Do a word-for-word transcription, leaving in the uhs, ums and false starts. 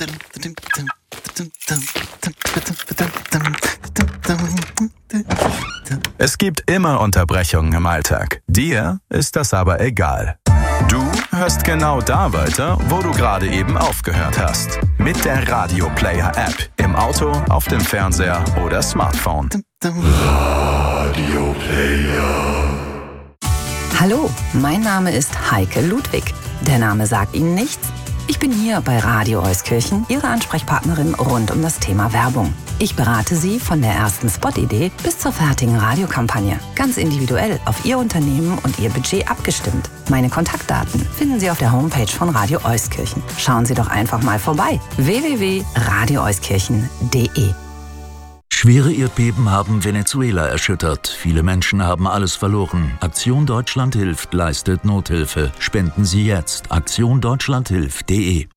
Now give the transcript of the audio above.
Es gibt immer Unterbrechungen im Alltag. Dir ist das aber egal. Du hörst genau da weiter, wo du gerade eben aufgehört hast. Mit der Radio Player App. Im Auto, auf dem Fernseher oder Smartphone. Radio Player. Hallo, mein Name ist Heike Ludwig. Der Name sagt Ihnen nichts? Ich bin hier bei Radio Euskirchen, Ihre Ansprechpartnerin rund um das Thema Werbung. Ich berate Sie von der ersten Spot-Idee bis zur fertigen Radiokampagne. Ganz individuell auf Ihr Unternehmen und Ihr Budget abgestimmt. Meine Kontaktdaten finden Sie auf der Homepage von Radio Euskirchen. Schauen Sie doch einfach mal vorbei. w w w punkt radio euskirchen punkt d e. Schwere Erdbeben haben Venezuela erschüttert. Viele Menschen haben alles verloren. Aktion Deutschland hilft leistet Nothilfe. Spenden Sie jetzt. aktion deutschland hilft punkt d e.